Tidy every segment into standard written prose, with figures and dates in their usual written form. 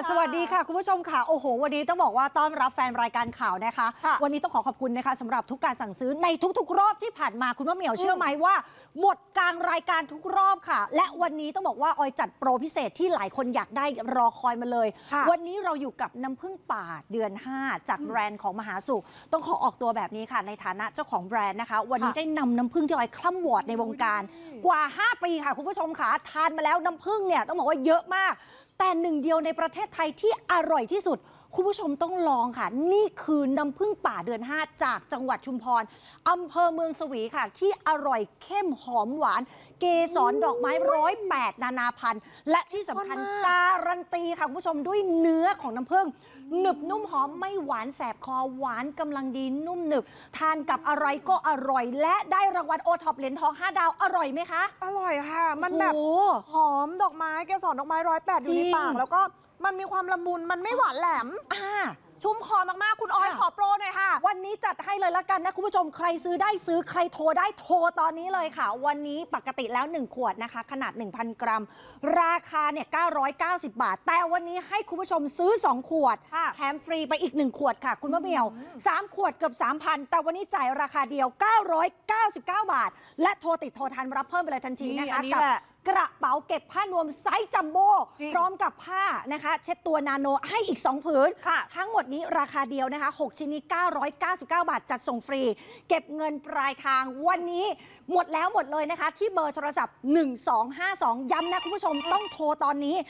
สวัสดีค่ะคุณผู้ชมค่ะโอ้โหวันนี้ต้องบอกว่าต้อนรับแฟนรายการข่าวนะคะวันนี้ต้องขอบคุณนะคะสำหรับทุกการสั่งซื้อในทุกๆรอบที่ผ่านมาคุณว่าเหมียวเชื่อไหมว่าหมดกลางรายการทุกรอบค่ะและวันนี้ต้องบอกว่าออยจัดโปรพิเศษที่หลายคนอยากได้รอคอยมาเลยวันนี้เราอยู่กับน้ำผึ้งป่าเดือน 5จากแบรนด์ของมหาสุขต้องขอออกตัวแบบนี้ค่ะในฐานะเจ้าของแบรนด์นะคะวันนี้ได้นำน้ำผึ้งที่ออยคล่ำวอร์ดในวงการกว่า5 ปีค่ะคุณผู้ชมค่ะทานมาแล้วน้ำผึ้งเนี่ยต้องบอกว่าเยอะมากแต่หนึ่งเดียวในประเทศไทยที่อร่อยที่สุดคุณผู้ชมต้องลองค่ะนี่คือน้ำผึ้งป่าเดือน 5จากจังหวัดชุมพรอำเภอเมืองสวีค่ะที่อร่อยเข้มหอมหวานเกสรดอกไม้108นานาพันธุ์และที่สำคัญการันตีค่ะคุณผู้ชมด้วยเนื้อของน้ำผึ้งหนึบนุ่มหอมไม่หวานแสบคอหวานกำลังดีนุ่มหนึบทานกับอะไรก็อร่อยและได้รางวัลโอท็อปเหรียญทอง5 ดาวอร่อยไหมคะอร่อยค่ะมันแบบหอมดอกไม้เกสรดอกไม้108อยู่ในปากแล้วก็มันมีความละมุนมันไม่หวานแหลมชุ่มคอมากๆคุณออยขอโปรหน่อยค่ะวันนี้จัดให้เลยละกันนะคุณผู้ชมใครซื้อได้ซื้อใครโทรได้โทรตอนนี้เลยค่ะวันนี้ปกติแล้ว1 ขวดนะคะขนาด 1,000 กรัมราคาเนี่ย990 บาทแต่วันนี้ให้คุณผู้ชมซื้อ2 ขวดแถมฟรีไปอีก1 ขวดค่ะคุณมะเหมี่ยว3 ขวดเกือบ 3,000 แต่วันนี้จ่ายราคาเดียว999 บาทและโทรติดโทรทันรับเพิ่มไปเลยทันทีนะคะกับกระเป๋าเก็บผ้านวมไซส์จัมโบ้พร้อมกับผ้านะคะเช็ดตัวนาโนให้อีก2 ผืนทั้งหมดนี้ราคาเดียวนะคะ6 ชิ้นนี้999 บาทจัดส่งฟรีเก็บเงินปลายทางวันนี้หมดแล้วหมดเลยนะคะที่เบอร์โทรศัพท์1252ย้ำนะคุณผู้ชมต้องโทรตอนนี้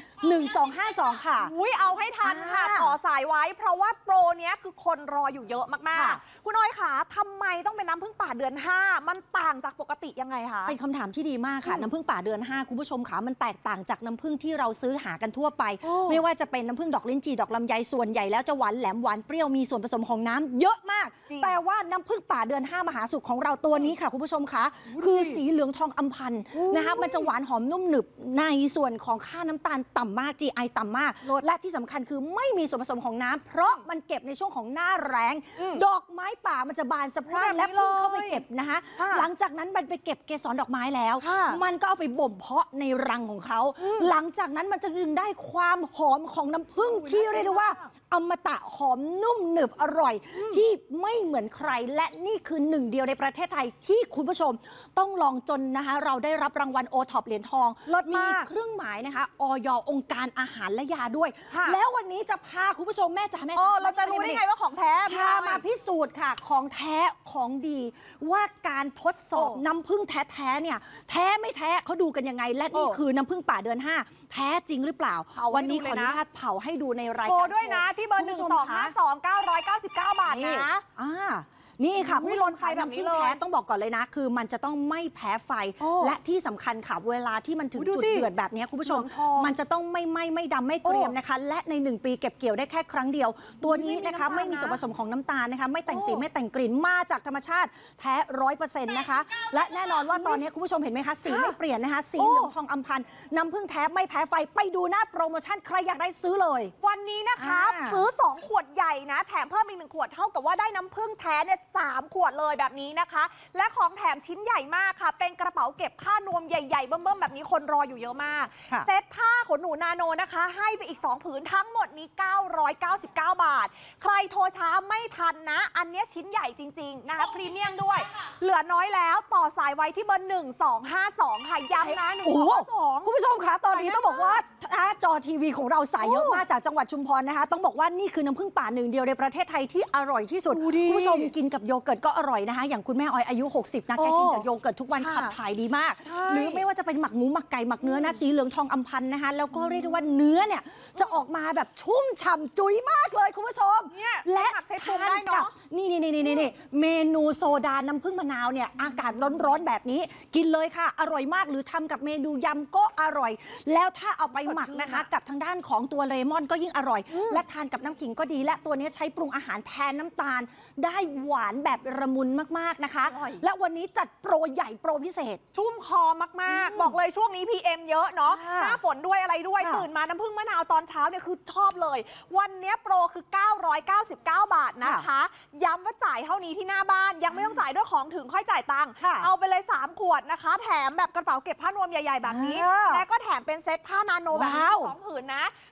1252ค่ะเอาให้ทันค่ะต่อสายไว้เพราะว่าโปรเนี้ยคือคนรออยู่เยอะมากๆคุณออยขาทำไมต้องเป็นน้ำผึ้งป่าเดือน 5มันต่างจากปกติยังไงคะเป็นคำถามที่ดีมากค่ะน้ำผึ้งป่าเดือน 5คุณผู้ชมค่ะมันแตกต่างจากน้ำผึ้งที่เราซื้อหากันทั่วไปไม่ว่าจะเป็นน้ำผึ้งดอกลิ้นจี่ดอกลำไยส่วนใหญ่แล้วจะหวานแหลมหวานเปรี้ยวมีส่วนผสมของน้ำเยอะมากแต่ว่าน้ำผึ้งป่าเดือน 5มหาสุขของเราตัวนี้ค่ะคุณผู้ชมค่ะคือสีเหลืองทองอำพันธ์นะคะมันจะหวานหอมนุ่มหนึบในส่วนของค่าน้ำตาลต่ำมาก GI ต่ำมากและที่สำคัญคือไม่มีส่วนผสมของน้ำเพราะมันเก็บในช่วงของหน้าแรงดอกไม้ป่ามันจะบานสะพรั่งและพึ่งเข้าไปเก็บนะคะหลังจากนั้นมันไปเก็บเกสรดอกไม้แล้วมันก็เอาไปบ่มเพาะในรังของเขาหลังจากนั้นมันจะดึงได้ความหอมของน้ำผึ้งที่เรียกได้ว่าอมตะหอมนุ่มหนึบอร่อยที่ไม่เหมือนใครและนี่คือหนึ่งเดียวในประเทศไทยที่คุณผู้ชมต้องลองจนนะคะเราได้รับรางวัลโอท็อปเหรียญทองมีเครื่องหมายนะคะอย.องค์การอาหารและยาด้วยแล้ววันนี้จะพาคุณผู้ชมแม่จ๋าเราจะรู้ได้ไงว่าของแท้พามาพิสูจน์ค่ะของแท้ของดีว่าการทดสอบน้ำผึ้งแท้ๆเนี่ยแท้ไม่แท้เขาดูกันยังไงและนี่คือน้ำผึ้งป่าเดือน 5แท้จริงหรือเปล่าวันนี้ขออนุญาตเผาให้ดูในรายการโทรด้วยนะที่เบอร์1252 999 บาทนะนี่ค่ะคุณผู้ชมค่ะน้ำผึ้งแท้ต้องบอกก่อนเลยนะคือมันจะต้องไม่แพ้ไฟและที่สำคัญค่ะเวลาที่มันถึงจุดเดือดแบบนี้คุณผู้ชมมันจะต้องไม่ดำไม่เกรียมนะคะและใน1 ปีเก็บเกี่ยวได้แค่ครั้งเดียวตัวนี้นะคะไม่มีส่วนผสมของน้ำตาลนะคะไม่แต่งสีไม่แต่งกลิ่นมาจากธรรมชาติแท้100%นะคะและแน่นอนว่าตอนนี้คุณผู้ชมเห็นไหมคะสีไม่เปลี่ยนนะคะสีเหลืองทองอำพันธ์น้ำผึ้งแท้ไม่แพ้ไฟไปดูหน้าโปรโมชั่นใครอยากได้ซื้อเลยวันนี้นะคะซื้อ2 ขวดใหญ่นะแถมเพิ่มอีก1 ขวดเท่ากับว่าได้น้ำผึ้งแท้เนี่ย3 ขวดเลยแบบนี้นะคะและของแถมชิ้นใหญ่มากค่ะเป็นกระเป๋าเก็บผ้านวมใหญ่ๆเบิ่มๆแบบนี้คนรออยู่เยอะมากเซตผ้าขนหนูนาโนนะคะให้ไปอีก2 ผืนทั้งหมดนี้999 บาทใครโทรช้าไม่ทันนะอันนี้ชิ้นใหญ่จริงๆนะคะพรีเมียมด้วยเหลือน้อยแล้วต่อสายไว้ที่เบอร์1252ค่ะย้ำนะ1252 คุณผู้ชมคะตอนนี้ต้องบอกว่าจอทีวีของเราสายเยอะมากจากจังหวัดชุมพรนะคะต้องบอกว่านี่คือน้ำผึ้งป่าหนึ่งเดียวในประเทศไทยที่อร่อยที่สุดคุณผู้ชมกินกับโยเกิร์ตก็อร่อยนะคะอย่างคุณแม่ออยอายุ60นะแกกินกับโยเกิร์ตทุกวันขับถ่ายดีมากหรือไม่ว่าจะเป็นหมักหมูหมักไก่หมักเนื้อนะสีเหลืองทองอำพันธ์นะคะแล้วก็เรียกได้ว่าเนื้อเนี่ยจะออกมาแบบชุ่มฉ่ำจุ๋ยมากเลยคุณผู้ชมและทานกับนี่เมนูโซดาน้ำผึ้งมะนาวเนี่ยอากาศร้อนๆแบบนี้กินเลยค่ะอร่อยมากหรือทำกับเมนูยำก็อร่อยแล้วถ้าเอาไปหมักนะคะกับทางด้านของตัวเลมอนก็ยิ่งอร่อยและทานกับน้ำขิงก็ดีและตัวนี้ใช้ปรุงอาหารแทนน้ำตาลได้หวานแบบระมุนมากๆนะคะและวันนี้จัดโปรใหญ่โปรพิเศษชุ่มคอมากๆบอกเลยช่วงนี้ PM เยอะเนาะหน้าฝนด้วยอะไรด้วยตื่นมาน้ำผึ้งมะนาวตอนเช้าเนี่ยคือชอบเลยวันนี้โปรคือ999 บาทนะคะย้ำว่าจ่ายเท่านี้ที่หน้าบ้านยังไม่ต้องจ่ายด้วยของถึงค่อยจ่ายตังค์เอาไปเลย3 ขวดนะคะแถมแบบกระเป๋าเก็บผ้านวมใหญ่ๆแบบนี้และก็แถมเป็นเซ็ตผ้านาโนแบบนี้2 ผืนนะ